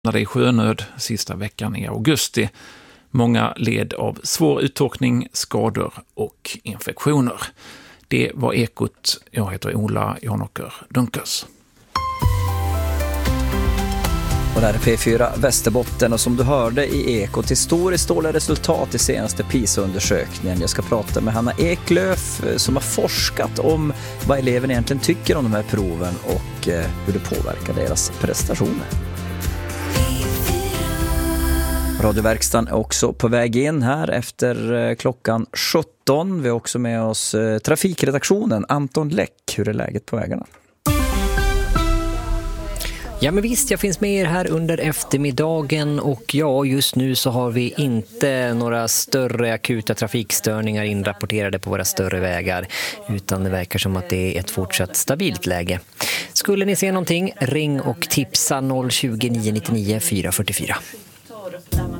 När det är sjönöd sista veckan i augusti. Många led av svår uttorkning, skador och infektioner. Det var Ekot. Jag heter Ola Janåker Dunkers. Och där är P4 Västerbotten och som du hörde i Ekot, historiskt dåliga resultat i senaste PISA-undersökningen. Jag ska prata med Hanna Eklöf som har forskat om vad eleverna egentligen tycker om de här proven och hur det påverkar deras prestationer. Radioverkstan är också på väg in här efter klockan 17. Vi har också med oss trafikredaktionen Anton Läck. Hur är läget på vägarna? Ja men visst, jag finns med er här under eftermiddagen och ja, just nu så har vi inte några större akuta trafikstörningar inrapporterade på våra större vägar utan det verkar som att det är ett fortsatt stabilt läge. Skulle ni se någonting, ring och tipsa 020 999 444.